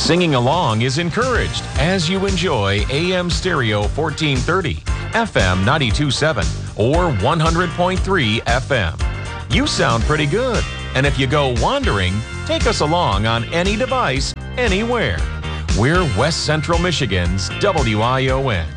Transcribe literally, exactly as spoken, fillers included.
Singing along is encouraged as you enjoy A M Stereo fourteen thirty, F M ninety-two point seven, or one hundred point three F M. You sound pretty good, and if you go wandering, take us along on any device, anywhere. We're West Central Michigan's W I O N.